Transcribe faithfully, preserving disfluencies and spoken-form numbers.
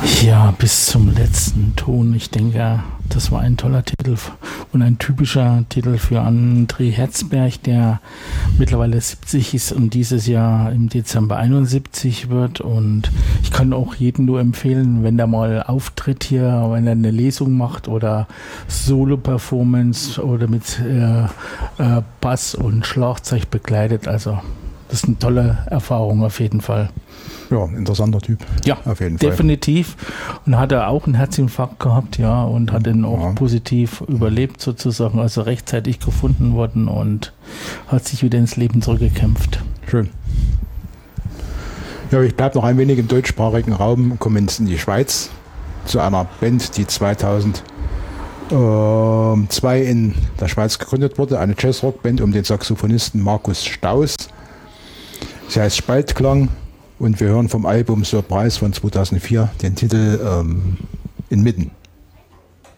Ja, bis zum letzten Ton. Ich denke, das war ein toller Titel und ein typischer Titel für André Herzberg, der mittlerweile siebzig ist und dieses Jahr im Dezember einundsiebzig wird. Und ich kann auch jedem nur empfehlen, wenn der mal auftritt hier, wenn er eine Lesung macht oder Solo-Performance oder mit äh, äh, Bass und Schlagzeug begleitet. Also das ist eine tolle Erfahrung auf jeden Fall. Ja, interessanter Typ. Ja, auf jeden Fall. Definitiv. Und hat er auch einen Herzinfarkt gehabt, ja, und hat ihn auch ja. positiv überlebt sozusagen, also rechtzeitig gefunden worden und hat sich wieder ins Leben zurückgekämpft. Schön. Ja, ich bleibe noch ein wenig im deutschsprachigen Raum und komme in die Schweiz zu einer Band, die zweitausendzwei in der Schweiz gegründet wurde, eine Jazzrock-Band um den Saxophonisten Markus Staus. Sie heißt Spaltklang. Und wir hören vom Album Surprise von zweitausendvier den Titel ähm, Inmitten.